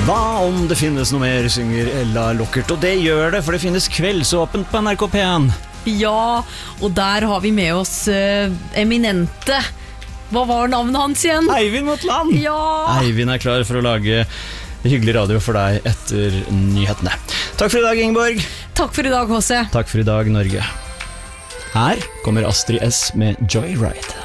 Hva om det finnes noe mer, synger Ella Lockert, og det gjør det, for det finnes kveldsåpent på NRK P1. Ja, og der har vi med oss eminente. Hva var navnet hans igjen? Eivind Motland! Ja! Eivind er klar for å lage hyggelig radio for deg etter nyhetene. Takk for i dag, Ingeborg. Takk for i dag, H.C. Takk for i dag, Norge. Her kommer Astrid S med Joyride.